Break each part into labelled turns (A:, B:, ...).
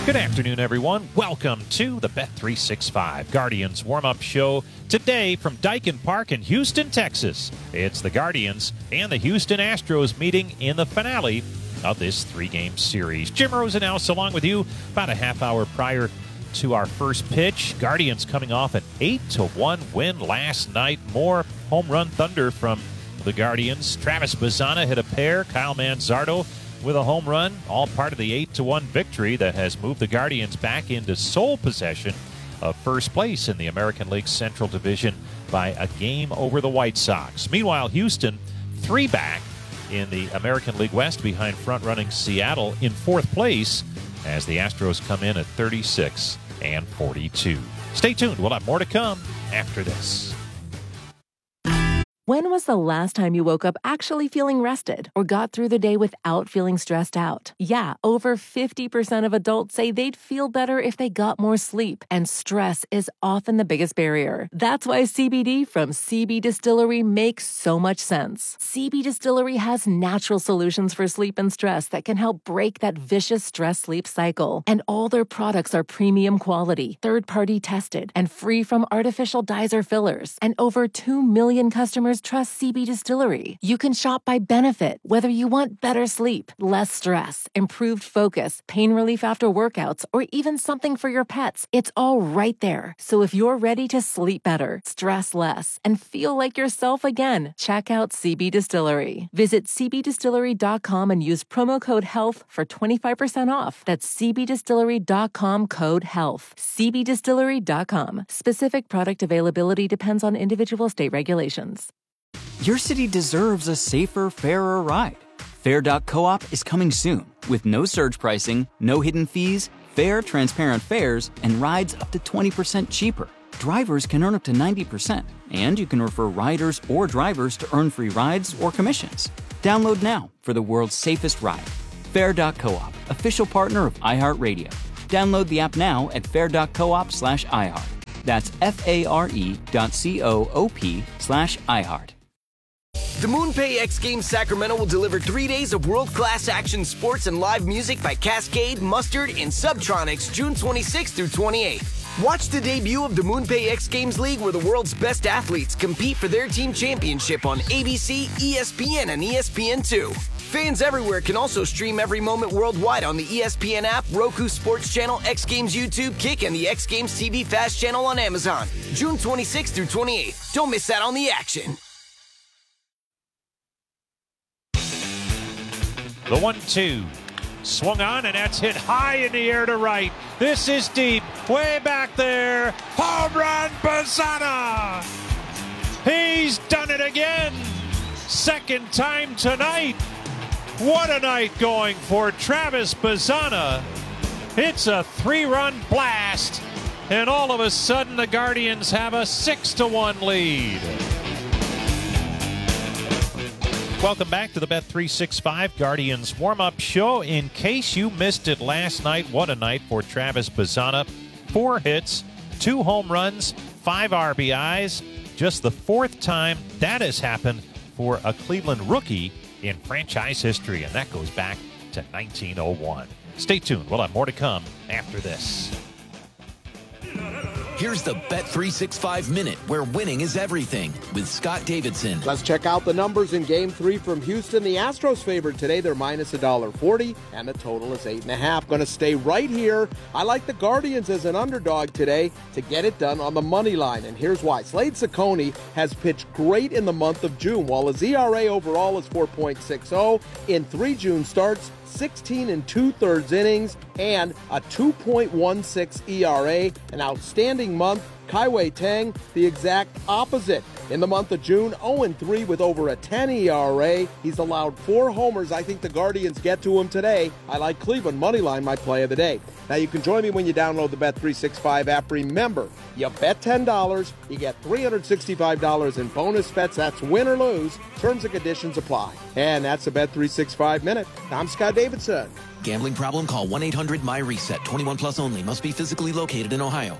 A: Good afternoon, everyone. Welcome to the Bet365 Guardians warm-up show today from Daikin Park in Houston, Texas. It's the Guardians and the Houston Astros meeting in the finale of this three-game series. Jim Rosenhaus along with you about a half hour prior to our first pitch. Guardians coming off an 8-1 win last night. More home run thunder from the Guardians. Travis Bazzana hit a pair. Kyle Manzardo with a home run, all part of the 8-1 victory that has moved the Guardians back into sole possession of first place in the American League Central Division by a game over the White Sox. Meanwhile, Houston, 3 back in the American League West behind front-running Seattle in fourth place as the Astros come in at 36-42. Stay tuned. We'll have more to come after this.
B: When was the last time you woke up actually feeling rested or got through the day without feeling stressed out? Yeah, over 50% of adults say they'd feel better if they got more sleep, and stress is often the biggest barrier. That's why CBD from CB Distillery makes so much sense. CB Distillery has natural solutions for sleep and stress that can help break that vicious stress-sleep cycle. And all their products are premium quality, third-party tested, and free from artificial dyes or fillers. And over 2 million customers trust CB Distillery. You can shop by benefit, whether you want better sleep, less stress, improved focus, pain relief after workouts, or even something for your pets. It's all right there. So if you're ready to sleep better, stress less, and feel like yourself again, check out CB Distillery. Visit cbdistillery.com and use promo code HEALTH for 25% off. That's cbdistillery.com code HEALTH. cbdistillery.com. Specific product availability depends on individual state regulations.
C: Your city deserves a safer, fairer ride. Fair.coop is coming soon with no surge pricing, no hidden fees, fair, transparent fares, and rides up to 20% cheaper. Drivers can earn up to 90%, and you can refer riders or drivers to earn free rides or commissions. Download now for the world's safest ride. Fair.coop, official partner of iHeartRadio. Download the app now at fair.coop/iHeart. That's FARE.coop/iHeart.
D: The MoonPay X Games Sacramento will deliver 3 days of world-class action sports and live music by Cascade, Mustard, and Subtronics June 26th through 28th. Watch the debut of the MoonPay X Games League where the world's best athletes compete for their team championship on ABC, ESPN, and ESPN2. Fans everywhere can also stream every moment worldwide on the ESPN app, Roku Sports Channel, X Games YouTube, Kick, and the X Games TV Fast Channel on Amazon. June 26th through 28th. Don't miss out on the action.
A: The 1-2 swung on, and that's hit high in the air to right. This is deep, way back there. Home run, Bazzana! He's done it again. Second time tonight. What a night going for Travis Bazzana. It's a 3-run blast, and all of a sudden the Guardians have a 6-1 lead. Welcome back to the Bet365 Guardians warm-up show. In case you missed it last night, what a night for Travis Bazzana. 4 hits, 2 home runs, 5 RBIs. Just the 4th time that has happened for a Cleveland rookie in franchise history, and that goes back to 1901. Stay tuned. We'll have more to come after this.
E: Here's the Bet365 Minute, where winning is everything, with Scott Davidson.
F: Let's check out the numbers in Game 3 from Houston. The Astros favored today. They're minus $1.40, and the total is 8.5. Going to stay right here. I like the Guardians as an underdog today to get it done on the money line, and here's why. Slade Cecconi has pitched great in the month of June. While his ERA overall is 4.60, in 3 June starts, 16 2/3 innings, and a 2.16 ERA. An outstanding month. Kai-Wei Tang, the exact opposite. In the month of June, 0-3 with over a 10 ERA. He's allowed 4 homers. I think the Guardians get to him today. I like Cleveland moneyline, my play of the day. Now, you can join me when you download the Bet365 app. Remember, you bet $10, you get $365 in bonus bets. That's win or lose. Terms and conditions apply. And that's the Bet365 Minute. I'm Scott Davidson.
E: Gambling problem? Call 1-800-MY-RESET. 21 plus only. Must be physically located in Ohio.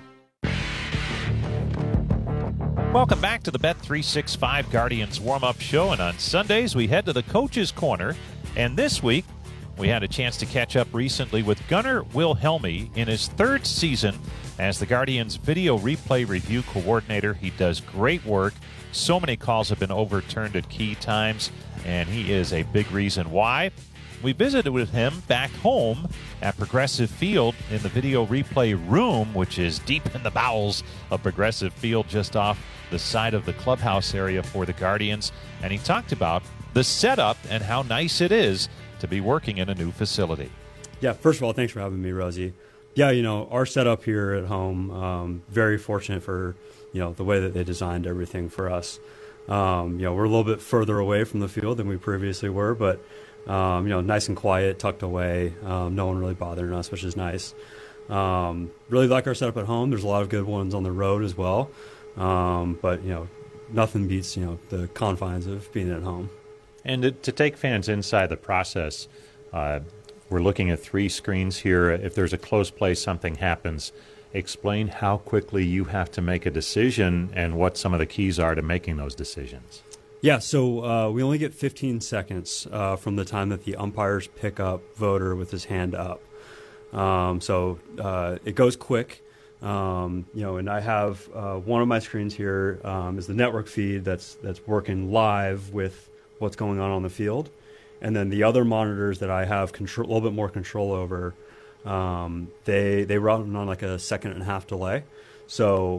A: Welcome back to the Bet365 Guardians warm-up show. And on Sundays, we head to the Coach's Corner. And this week, We had a chance to catch up recently with Gunnar Wilhelmi in his third season as the Guardians video replay review coordinator. He does great work. So many calls have been overturned at key times, and he is a big reason why. We visited with him back home at Progressive Field in the video replay room, which is deep in the bowels of Progressive Field, just off the side of the clubhouse area for the Guardians. And he talked about the setup and how nice it is to be working in a new facility.
G: Yeah, first of all, thanks for having me, Rosie. Yeah, our setup here at home, very fortunate for, the way that they designed everything for us. We're a little bit further away from the field than we previously were, but, nice and quiet, tucked away, no one really bothering us, which is nice. Really like our setup at home. There's a lot of good ones on the road as well. But, nothing beats, the confines of being at home.
A: And to take fans inside the process, we're looking at 3 screens here. If there's a close play, something happens. Explain how quickly you have to make a decision and what some of the keys are to making those decisions.
G: Yeah, so we only get 15 seconds from the time that the umpires pick up voter with his hand up. So it goes quick. And I have one of my screens here is the network feed that's working live with what's going on the field. And then the other monitors that I have a little bit more control over, they run on like a 1.5-second delay. So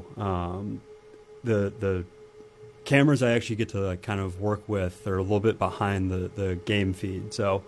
G: the cameras I actually get to kind of work with are a little bit behind the game feed. So,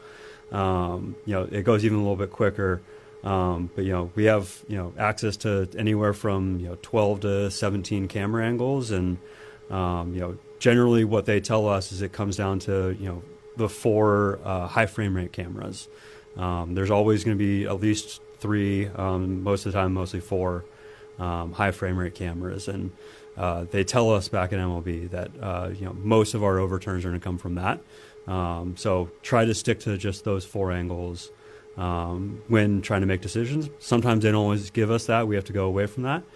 G: it goes even a little bit quicker. But, we have, access to anywhere from, 12 to 17 camera angles. And, generally what they tell us is it comes down to, the 4 high frame rate cameras. There's always going to be at least 3, most of the time, mostly 4 high frame rate cameras. And they tell us back at MLB that, most of our overturns are going to come from that. So try to stick to just those 4 angles when trying to make decisions. Sometimes they don't always give us that. We have to go away from that.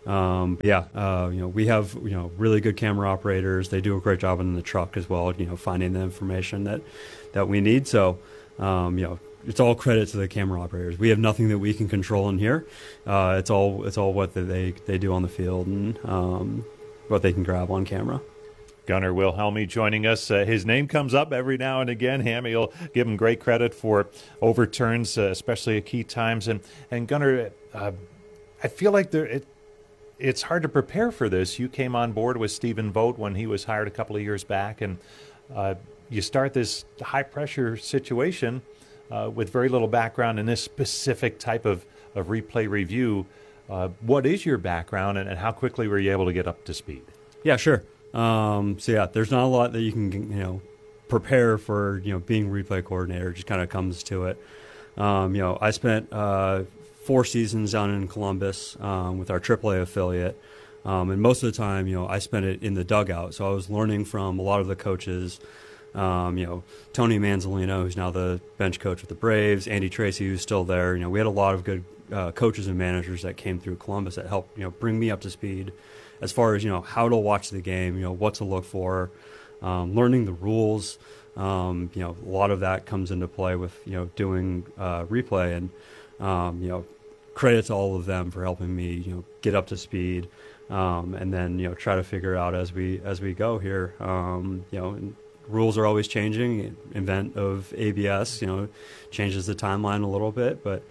G: We have, really good camera operators. They do a great job in the truck as well, finding the information that we need. So, it's all credit to the camera operators. We have nothing that we can control in here. It's all what they do on the field and what they can grab on camera.
A: Gunnar Wilhelmi joining us. His name comes up every now and again. Hammy will give him great credit for overturns, especially at key times. And Gunnar, I feel like it's hard to prepare for this. You came on board with Stephen Vogt when he was hired a couple of years back, and you start this high-pressure situation with very little background in this specific type of replay review. What is your background, and how quickly were you able to get up to speed?
G: Yeah, sure. There's not a lot that you can, prepare for, being replay coordinator. It just kind of comes to it. I spent 4 seasons down in Columbus with our AAA affiliate. And most of the time, I spent it in the dugout. So I was learning from a lot of the coaches, Tony Manzolino, who's now the bench coach with the Braves, Andy Tracy, who's still there. We had a lot of good coaches and managers that came through Columbus that helped, bring me up to speed as far as, how to watch the game, what to look for, learning the rules. A lot of that comes into play with, doing replay, and, credit to all of them for helping me, get up to speed, and then, try to figure out as we go here. And rules are always changing. Invent of ABS, changes the timeline a little bit, but,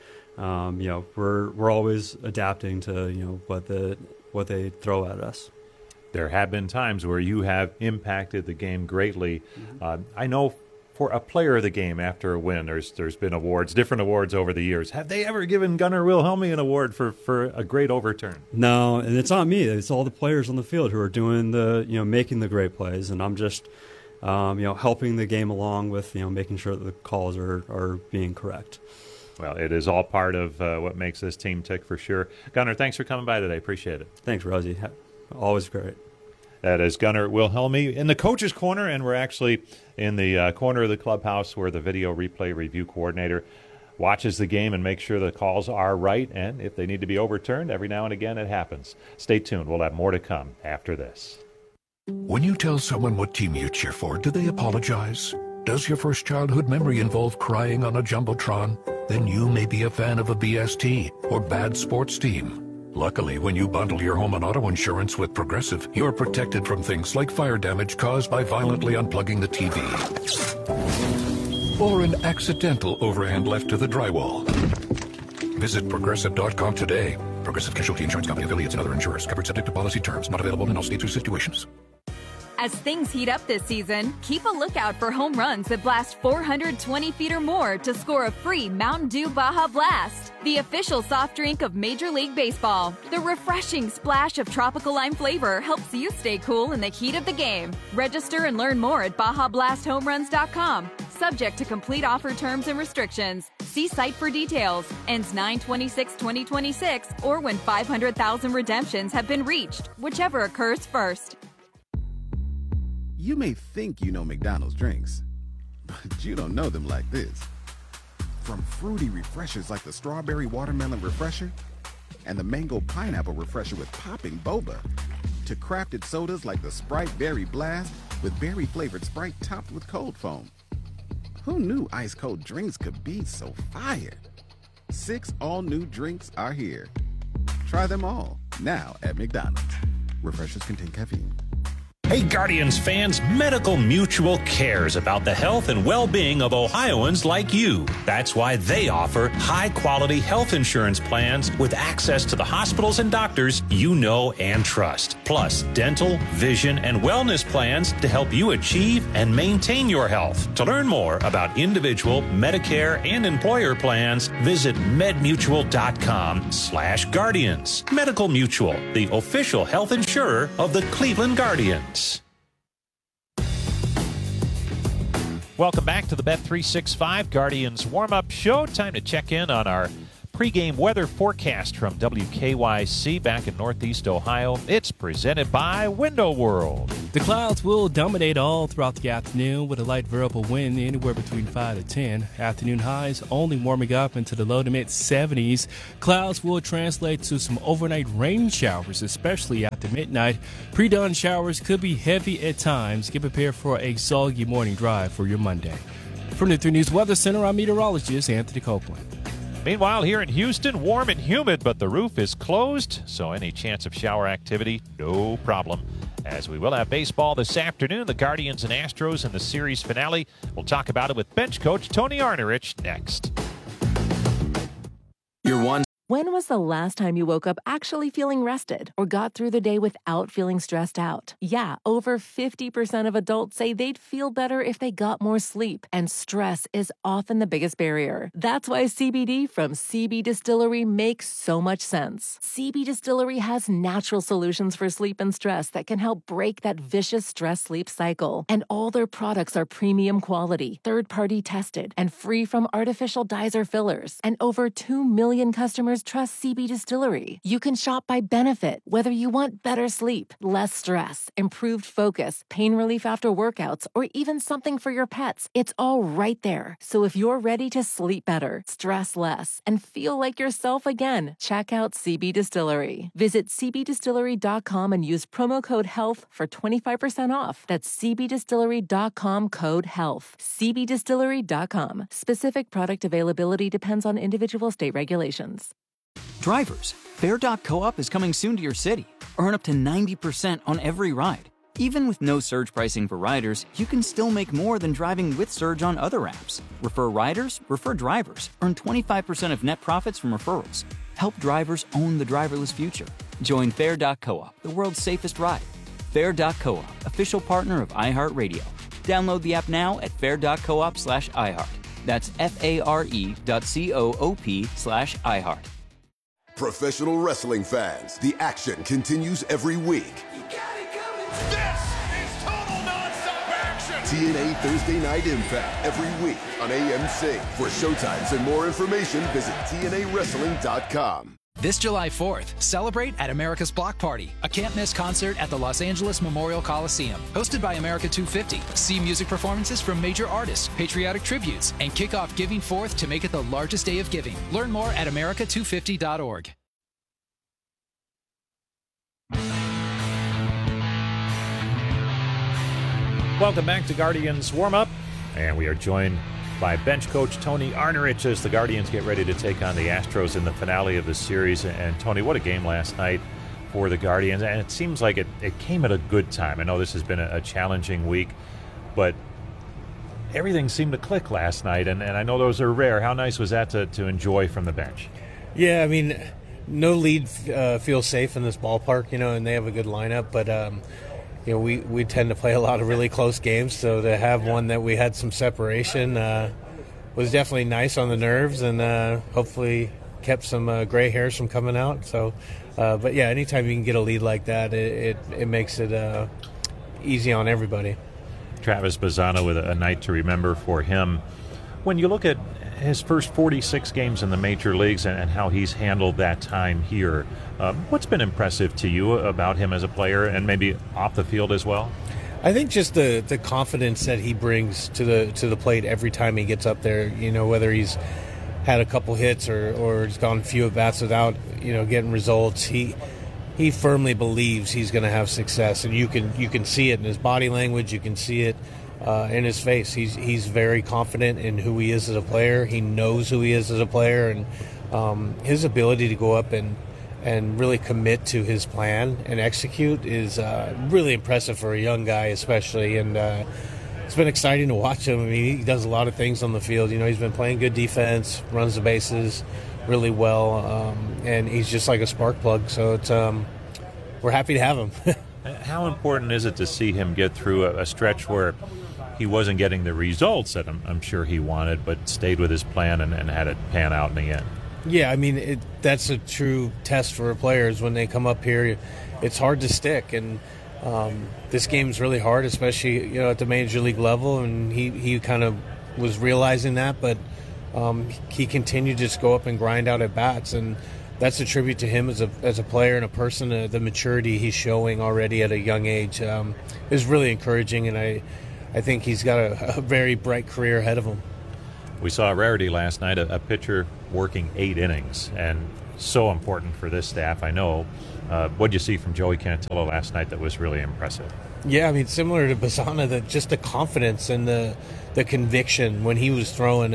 G: we're always adapting to, what they throw at us.
A: There have been times where you have impacted the game greatly. I know for a player of the game after a win, there's been awards, different awards over the years. Have they ever given Gunnar Wilhelmi an award for a great overturn?
G: No, and it's not me. It's all the players on the field who are doing making the great plays, and I'm just helping the game along with making sure that the calls are being correct.
A: Well, it is all part of what makes this team tick for sure. Gunnar, thanks for coming by today. Appreciate it.
G: Thanks, Rosie. Always great.
A: That is Gunnar Wilhelmi in the coach's corner, and we're actually in the corner of the clubhouse where the video replay review coordinator watches the game and makes sure the calls are right, and if they need to be overturned, every now and again it happens. Stay tuned. We'll have more to come after this.
H: When you tell someone what team you cheer for, do they apologize? Does your first childhood memory involve crying on a Jumbotron? Then you may be a fan of a BST or bad sports team. Luckily, when you bundle your home and auto insurance with Progressive, you're protected from things like fire damage caused by violently unplugging the TV. Or an accidental overhand left to the drywall. Visit Progressive.com today. Progressive Casualty Insurance Company, affiliates, and other insurers. Covered subject to policy terms. Not available in all states or situations.
I: As things heat up this season, keep a lookout for home runs that blast 420 feet or more to score a free Mountain Dew Baja Blast, the official soft drink of Major League Baseball. The refreshing splash of tropical lime flavor helps you stay cool in the heat of the game. Register and learn more at BajaBlastHomeRuns.com. Subject to complete offer terms and restrictions. See site for details. Ends 9/26/2026 or when 500,000 redemptions have been reached, whichever occurs first.
J: You may think you know McDonald's drinks, but you don't know them like this. From fruity refreshers like the Strawberry Watermelon Refresher and the Mango Pineapple Refresher with popping boba, to crafted sodas like the Sprite Berry Blast with berry-flavored Sprite topped with cold foam. Who knew ice-cold drinks could be so fire? 6 all-new drinks are here. Try them all, now at McDonald's. Refreshers contain caffeine.
A: Hey, Guardians fans, Medical Mutual cares about the health and well-being of Ohioans like you. That's why they offer high-quality health insurance plans with access to the hospitals and doctors you know and trust. Plus, dental, vision, and wellness plans to help you achieve and maintain your health. To learn more about individual, Medicare, and employer plans, visit medmutual.com/Guardians. Medical Mutual, the official health insurer of the Cleveland Guardians. Welcome back to the Bet365 Guardians warm-up show. Time to check in on our pregame weather forecast from WKYC back in Northeast Ohio. It's presented by Window World.
K: The clouds will dominate all throughout the afternoon with a light variable wind anywhere between 5 to 10. Afternoon highs only warming up into the low to mid 70s. Clouds will translate to some overnight rain showers, especially after midnight. Pre-dawn showers could be heavy at times. Get prepared for a soggy morning drive for your Monday. From the 3 News Weather Center, I'm meteorologist Anthony Copeland.
A: Meanwhile, here in Houston, warm and humid, but the roof is closed, so any chance of shower activity, no problem. As we will have baseball this afternoon, the Guardians and Astros in the series finale. We'll talk about it with bench coach Tony Arnerich next.
B: When was the last time you woke up actually feeling rested or got through the day without feeling stressed out? Yeah, over 50% of adults say they'd feel better if they got more sleep, and stress is often the biggest barrier. That's why CBD from CB Distillery makes so much sense. CB Distillery has natural solutions for sleep and stress that can help break that vicious stress-sleep cycle. And all their products are premium quality, third-party tested, and free from artificial dyes or fillers. And over 2 million customers trust CB Distillery. You can shop by benefit, whether you want better sleep, less stress, improved focus, pain relief after workouts, or even something for your pets. It's all right there. So if you're ready to sleep better, stress less, and feel like yourself again, check out CB Distillery. Visit cbdistillery.com and use promo code HEALTH for 25% off. That's cbdistillery.com code HEALTH. cbdistillery.com. Specific product availability depends on individual state regulations.
C: Drivers, Fair.coop is coming soon to your city. Earn up to 90% on every ride. Even with no surge pricing for riders, you can still make more than driving with surge on other apps. Refer riders, refer drivers. Earn 25% of net profits from referrals. Help drivers own the driverless future. Join Fair.coop, the world's safest ride. Fair.coop, official partner of iHeartRadio. Download the app now at fair.coop/iHeart. That's FARE.coop/iHeart.
L: Professional wrestling fans, the action continues every week.
M: This is total nonstop action!
L: TNA Thursday Night Impact every week on AMC. For showtimes and more information, visit TNAWrestling.com.
N: This July 4th, celebrate at America's Block Party, a can't-miss concert at the Los Angeles Memorial Coliseum. Hosted by America 250. See music performances from major artists, patriotic tributes, and kick off Giving Forth to make it the largest day of giving. Learn more at america250.org.
A: Welcome back to Guardians Warm-Up. And we are joined by bench coach Tony Arnerich as the Guardians get ready to take on the Astros in the finale of the series. And Tony, what a game last night for the Guardians. And it seems like it came at a good time. I know this has been a challenging week, but everything seemed to click last night. And I know those are rare. How nice was that to enjoy from the bench?
O: Yeah, I mean, no lead feels safe in this ballpark, and they have a good lineup. But, we tend to play a lot of really close games. So to have one that we had some separation was definitely nice on the nerves, and hopefully kept some gray hairs from coming out. So, but yeah, anytime you can get a lead like that, it makes it easy on everybody.
A: Travis Bazzana with a night to remember for him. When you look at his first 46 games in the major leagues and how he's handled that time here, what's been impressive to you about him as a player and maybe off the field as well?
O: I think just the confidence that he brings to the plate every time he gets up there, whether he's had a couple hits or has gone a few at-bats without, getting results, he firmly believes he's going to have success, and you can see it in his body language, you can see it in his face. He's very confident in who he is as a player. He knows who he is as a player, and his ability to go up and really commit to his plan and execute is really impressive for a young guy, especially. And it's been exciting to watch him. I mean, he does a lot of things on the field. He's been playing good defense, runs the bases really well, and he's just like a spark plug. So it's we're happy to have him.
A: How important is it to see him get through a stretch where he wasn't getting the results that I'm sure he wanted, but stayed with his plan and had it pan out in the end?
O: Yeah, I mean, that's a true test for players when they come up here. It's hard to stick, and this game's really hard, especially at the major league level, and he kind of was realizing that, but he continued to just go up and grind out at bats, and that's a tribute to him as a player and a person. The maturity he's showing already at a young age is really encouraging, and I think he's got a very bright career ahead of him.
A: We saw a rarity last night, a pitcher working 8 innings, and so important for this staff, I know. What did you see from Joey Cantillo last night that was really impressive?
O: Yeah, I mean, similar to Bazzana, just the confidence and the conviction when he was throwing.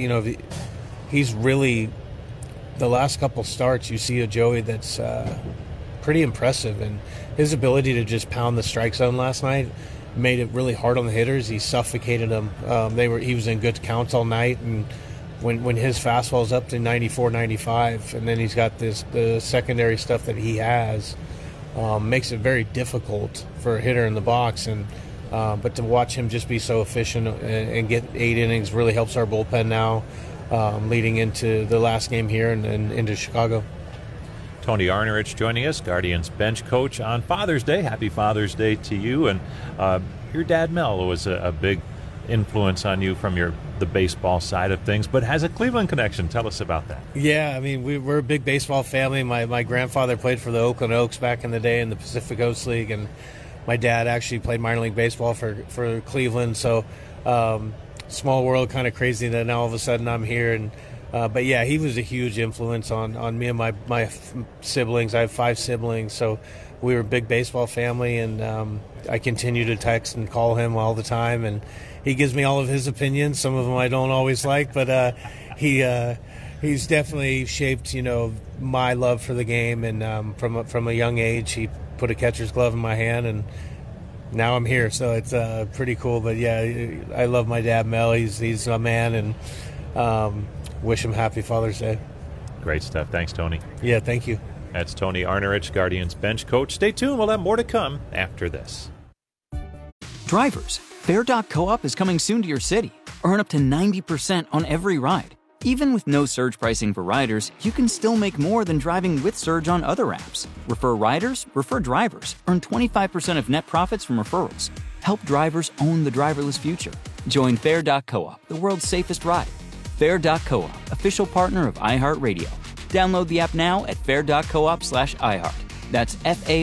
O: He's really, the last couple starts, you see a Joey that's pretty impressive, and his ability to just pound the strike zone last night made it really hard on the hitters. He suffocated them. He was in good counts all night, and when his fastball's up to 94, 95, and then he's got the secondary stuff that he has, makes it very difficult for a hitter in the box. And but to watch him just be so efficient and get 8 innings really helps our bullpen now, leading into the last game here and into Chicago.
A: Tony Arnerich joining us, Guardians bench coach on Father's Day. Happy Father's Day to you. And your dad, Mel, was a big influence on you from the baseball side of things, but has a Cleveland connection. Tell us about that.
O: Yeah, I mean, we're a big baseball family. My grandfather played for the Oakland Oaks back in the day in the Pacific Coast League, and my dad actually played minor league baseball for Cleveland. So small world, kind of crazy that now all of a sudden I'm here. And but yeah, he was a huge influence on me and my siblings. I have 5 siblings, so we were a big baseball family, and I continue to text and call him all the time, and he gives me all of his opinions. Some of them I don't always like, but he's definitely shaped my love for the game, and from a young age he put a catcher's glove in my hand, and now I'm here, so it's pretty cool. But yeah, I love my dad, Mel. He's a man, and wish him happy Father's Day.
A: Great stuff. Thanks, Tony.
O: Yeah, thank you.
A: That's Tony Arnerich, Guardians bench coach. Stay tuned. We'll have more to come after this.
C: Drivers, Fair.coop is coming soon to your city. Earn up to 90% on every ride. Even with no surge pricing for riders, you can still make more than driving with surge on other apps. Refer riders, refer drivers. Earn 25% of net profits from referrals. Help drivers own the driverless future. Join Fair.coop, the world's safest ride. Fair.coop, official partner of iHeartRadio. Download the app now at fair.coop/iHeart. That's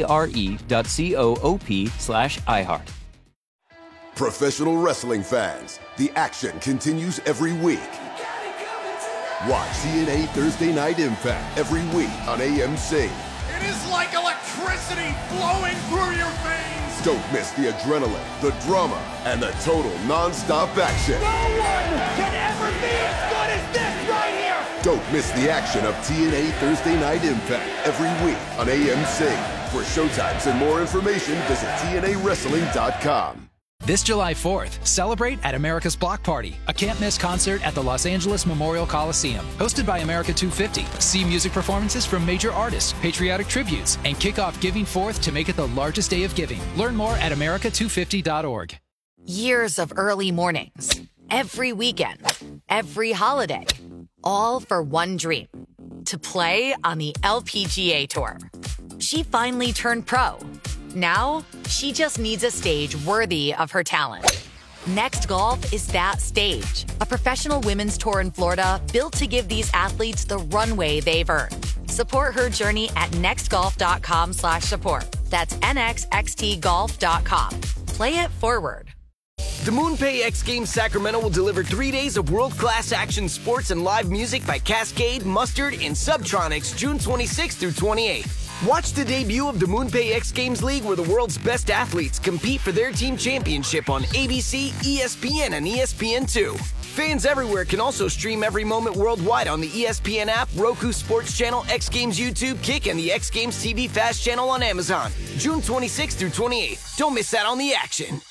C: FARE.coop/iHeart.
L: Professional wrestling fans, the action continues every week. Watch TNA Thursday Night Impact every week on AMC.
M: It is like electricity flowing through your veins.
L: Don't miss the adrenaline, the drama, and the total non-stop action.
M: No one can ever be as good as this right here!
L: Don't miss the action of TNA Thursday Night Impact every week on AMC. For showtimes and more information, visit TNAWrestling.com.
N: This July 4th, celebrate at America's Block Party, a can't-miss concert at the Los Angeles Memorial Coliseum. Hosted by America 250. See music performances from major artists, patriotic tributes, and kick off Giving Forth to make it the largest day of giving. Learn more at america250.org.
P: Years of early mornings, every weekend, every holiday, all for one dream, to play on the LPGA Tour. She finally turned pro. Now, she just needs a stage worthy of her talent. Next Golf is that stage. A professional women's tour in Florida built to give these athletes the runway they've earned. Support her journey at nextgolf.com/support. That's nxxtgolf.com. Play it forward.
D: The MoonPay X Games Sacramento will deliver 3 days of world-class action sports and live music by Cascade, Mustard, and Subtronics June 26th through 28th. Watch the debut of the MoonPay X Games League, where the world's best athletes compete for their team championship on ABC, ESPN, and ESPN2. Fans everywhere can also stream every moment worldwide on the ESPN app, Roku Sports Channel, X Games YouTube, Kick, and the X Games TV Fast channel on Amazon. June 26th through 28th. Don't miss out on the action.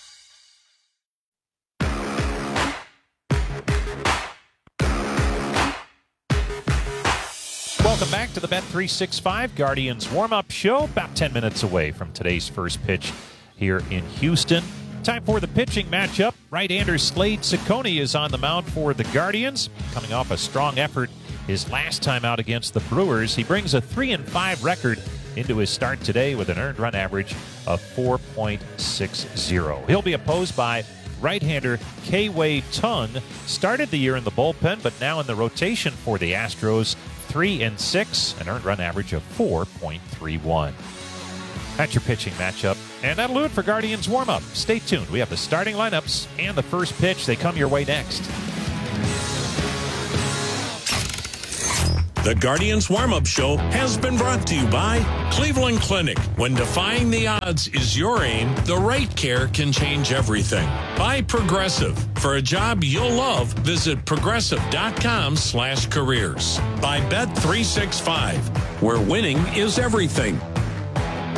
A: Welcome back to the Bet365 Guardians warm-up show. About 10 minutes away from today's first pitch here in Houston. Time for the pitching matchup. Right-hander Slade Ciccone is on the mound for the Guardians. Coming off a strong effort his last time out against the Brewers, he brings a 3-5 record into his start today with an earned run average of 4.60. He'll be opposed by right-hander Kei-Wei Tung. Started the year in the bullpen, but now in the rotation for the Astros. 3-6, an earned run average of 4.31. That's your pitching matchup, and that'll do it for Guardians warm-up. Stay tuned. We have the starting lineups and the first pitch. They come your way next.
Q: The Guardians warm-up show has been brought to you by Cleveland Clinic. When defying the odds is your aim, the right care can change everything. By Progressive. For a job you'll love, visit progressive.com/careers. By Bet365, where winning is everything.